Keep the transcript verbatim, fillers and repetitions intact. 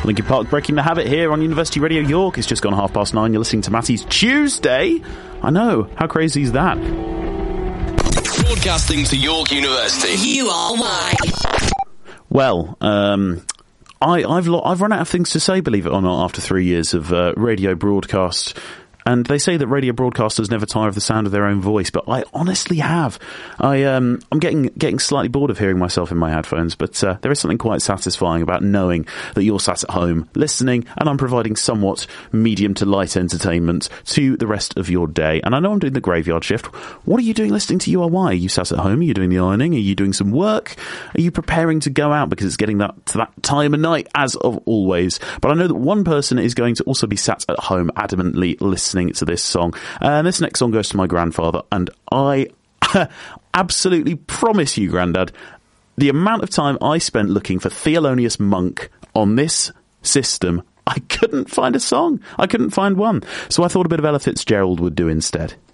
Linkin Park breaking the habit here on University Radio York. It's just gone half past nine. You're listening to Matty's Tuesday. I know. How crazy is that? Broadcasting to York University. U R Y. Well, um... I, I've lo- I've run out of things to say, believe it or not, after three years of uh, radio broadcast. And they say that radio broadcasters never tire of the sound of their own voice, but I honestly have. I, um, I'm getting getting slightly bored of hearing myself in my headphones, but uh, there is something quite satisfying about knowing that you're sat at home listening, and I'm providing somewhat medium to light entertainment to the rest of your day. And I know I'm doing the graveyard shift. What are you doing listening to U R Y? Are you sat at home? Are you doing the ironing? Are you doing some work? Are you preparing to go out because it's getting that to that time of night, as of always? But I know that one person is going to also be sat at home adamantly listening to this song. And this next song goes to my grandfather, and I absolutely promise you, Grandad, the amount of time I spent looking for Thelonious Monk on this system, I couldn't find a song. I couldn't find one. So I thought a bit of Ella Fitzgerald would do instead.